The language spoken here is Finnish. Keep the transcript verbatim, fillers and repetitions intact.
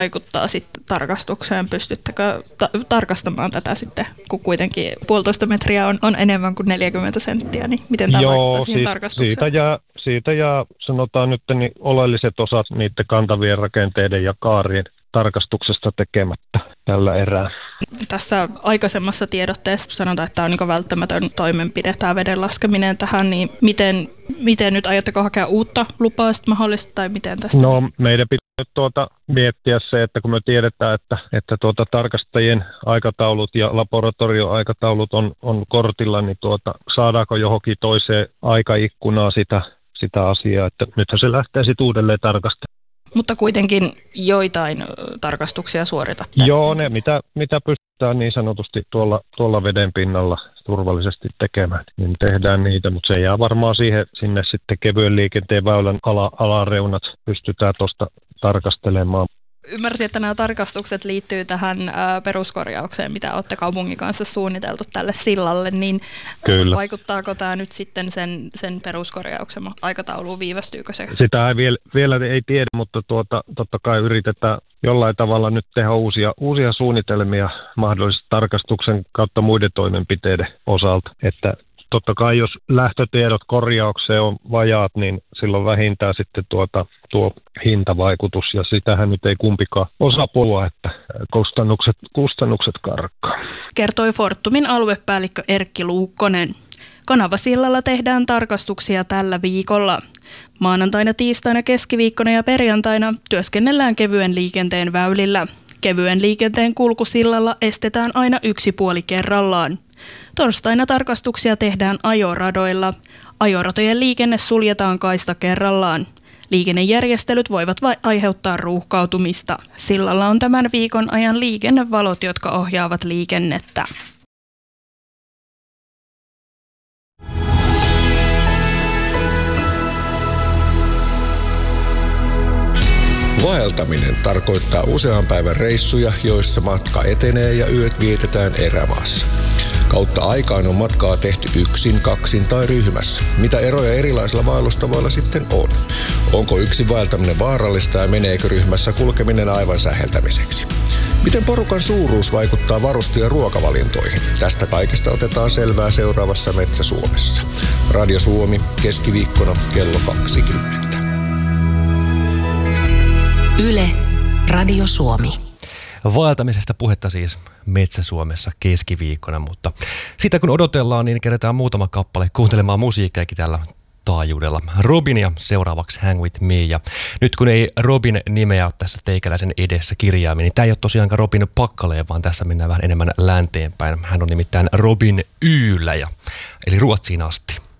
vaikuttaa sitten tarkastukseen? Pystyttekö ta- tarkastamaan tätä sitten, kun kuitenkin puolitoista metriä on, on enemmän kuin neljäkymmentä senttiä, niin miten tämä Joo, vaikuttaa siihen siitä, tarkastukseen? Siitä jää, siitä jää sanotaan nyt niin oleelliset osat niiden kantavien rakenteiden ja kaarien tarkastuksesta tekemättä tällä erää. Tässä aikaisemmassa tiedotteessa sanotaan, että tämä on niin välttämätön toimenpide, tämä veden laskeminen tähän, niin miten, miten nyt aiotteko hakea uutta lupaa sitten mahdollista, tai miten tästä? No meidän pitää nyt tuota miettiä se, että kun me tiedetään, että, että tuota tarkastajien aikataulut ja laboratorioaikataulut on, on kortilla, niin tuota, saadaanko johonkin toiseen aikaikkunaan sitä, sitä asiaa, että nythän se lähtee sitten uudelleen tarkastamaan. Mutta kuitenkin joitain tarkastuksia suoritatte. Joo, ne mitä, mitä pystytään niin sanotusti tuolla, tuolla veden pinnalla turvallisesti tekemään, niin tehdään niitä, mutta se jää varmaan siihen, sinne sitten kevyen liikenteen väylän ala, alareunat pystytään tuosta tarkastelemaan. Ymmärsin, että nämä tarkastukset liittyy tähän ä, peruskorjaukseen, mitä olette kaupungin kanssa suunniteltu tälle sillalle, niin Kyllä. Vaikuttaako tämä nyt sitten sen, sen peruskorjauksen aikatauluun, viivästyykö se? Sitä ei vielä, vielä ei tiedä, mutta tuota, totta kai yritetään jollain tavalla nyt tehdä uusia, uusia suunnitelmia mahdollisesti tarkastuksen kautta muiden toimenpiteiden osalta, että totta kai jos lähtötiedot korjaukseen on vajaat, niin silloin vähintään sitten tuota, tuo hintavaikutus, ja sitähän nyt ei kumpikaan osaa puhua, että kustannukset, kustannukset karkkaa. Kertoi Fortumin aluepäällikkö Erkki Luukkonen. Kanavasillalla tehdään tarkastuksia tällä viikolla. Maanantaina, tiistaina, keskiviikkona ja perjantaina työskennellään kevyen liikenteen väylillä. Kevyen liikenteen kulkusillalla estetään aina yksi puoli kerrallaan. Torstaina tarkastuksia tehdään ajoradoilla. Ajoratojen liikenne suljetaan kaista kerrallaan. Liikennejärjestelyt voivat vai- aiheuttaa ruuhkautumista. Sillalla on tämän viikon ajan liikennevalot, jotka ohjaavat liikennettä. Vaeltaminen tarkoittaa usean päivän reissuja, joissa matka etenee ja yöt vietetään erämaassa. Kautta aikaan on matkaa tehty yksin, kaksin tai ryhmässä. Mitä eroja erilaisilla vaellustavoilla sitten on? Onko yksin vaeltaminen vaarallista ja meneekö ryhmässä kulkeminen aivan säheltämiseksi? Miten porukan suuruus vaikuttaa varuste- ja ruokavalintoihin? Tästä kaikesta otetaan selvää seuraavassa Metsä Suomessa. Radio Suomi, keskiviikkona kello kaksikymmentä. Yle, Radio Suomi. Vaeltamisesta puhetta siis Metsä-Suomessa keskiviikkona, mutta sitä kun odotellaan, niin kerätään muutama kappale kuuntelemaan musiikkiakin tällä taajuudella. Robinia seuraavaksi Hang With Me, ja nyt kun ei Robin nimeä ole tässä teikäläisen edessä kirjaaminen, niin tämä ei ole tosiaankaan Robin Pakkaleen, vaan tässä mennään vähän enemmän länteenpäin. Hän on nimittäin Robin Yylä, eli Ruotsiin asti.